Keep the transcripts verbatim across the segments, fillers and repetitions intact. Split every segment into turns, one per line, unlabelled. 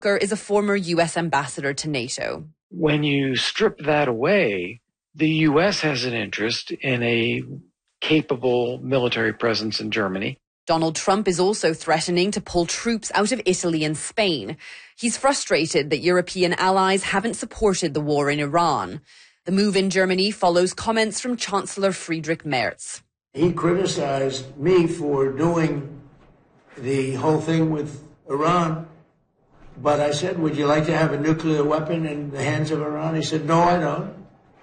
Is a former U S ambassador to NATO.
When you strip that away, the U S has an interest in a capable military presence in Germany.
Donald Trump is also threatening to pull troops out of Italy and Spain. He's frustrated that European allies haven't supported the war in Iran. The move in Germany follows comments from Chancellor Friedrich Merz.
He criticized me for doing the whole thing with Iran. But I said, would you like to have a nuclear weapon in the hands of Iran? He said, no, I don't.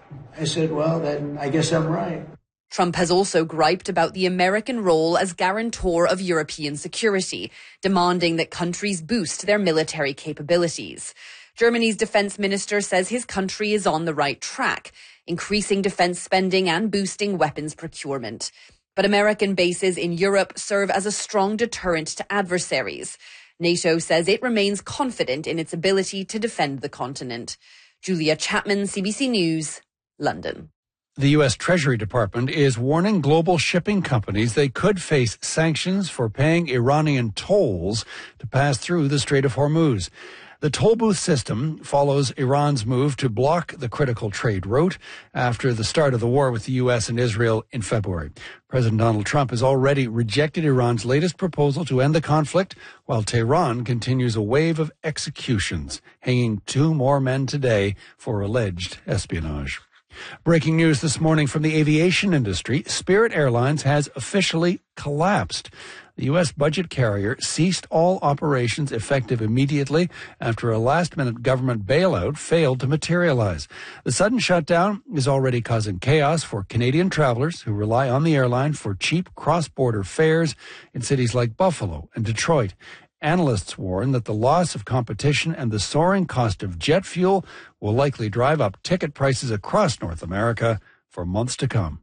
I said, well, then I guess I'm right.
Trump has also griped about the American role as guarantor of European security, demanding that countries boost their military capabilities. Germany's defense minister says his country is on the right track, increasing defense spending and boosting weapons procurement. But American bases in Europe serve as a strong deterrent to adversaries. NATO says it remains confident in its ability to defend the continent. Julia Chapman, C B C News, London.
The U S Treasury Department is warning global shipping companies they could face sanctions for paying Iranian tolls to pass through the Strait of Hormuz. The toll booth system follows Iran's move to block the critical trade route after the start of the war with the U S and Israel in February. President Donald Trump has already rejected Iran's latest proposal to end the conflict, while Tehran continues a wave of executions, hanging two more men today for alleged espionage. Breaking news this morning from the aviation industry. Spirit Airlines has officially collapsed. The U S budget carrier ceased all operations effective immediately after a last-minute government bailout failed to materialize. The sudden shutdown is already causing chaos for Canadian travelers who rely on the airline for cheap cross-border fares in cities like Buffalo and Detroit. Analysts warn that the loss of competition and the soaring cost of jet fuel will likely drive up ticket prices across North America for months to come.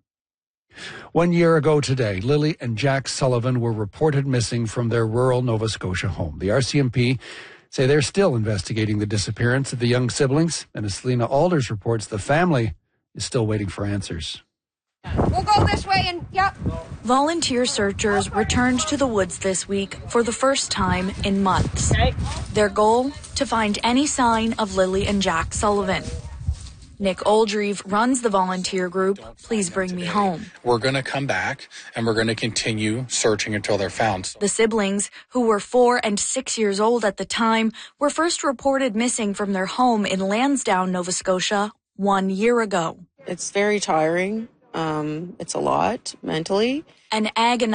One year ago today, Lily and Jack Sullivan were reported missing from their rural Nova Scotia home. The R C M P say they're still investigating the disappearance of the young siblings, and as Selena Alders reports, the family is still waiting for answers.
We'll go this way and, yep.
Volunteer searchers returned to the woods this week for the first time in months. Their goal? To find any sign of Lily and Jack Sullivan. Nick Oldreeve runs the volunteer group, Please Bring Me Home.
We're going to come back and we're going to continue searching until they're found.
The siblings, who were four and six years old at the time, were first reported missing from their home in Lansdowne, Nova Scotia, one year ago.
It's very tiring. Um, it's a lot mentally.
An agonizing